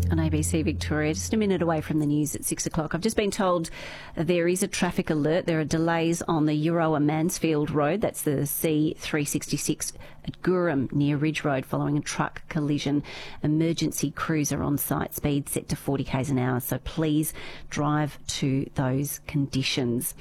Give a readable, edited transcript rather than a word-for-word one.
On ABC Victoria, just a minute away from the news at 6 o'clock. I've just been told there is a traffic alert. There are delays on the Euroa Mansfield Road. That's the C366 at Gooram near Ridge Road following a truck collision. Emergency crews are on site, speed set to 40 k's an hour. So please drive to those conditions.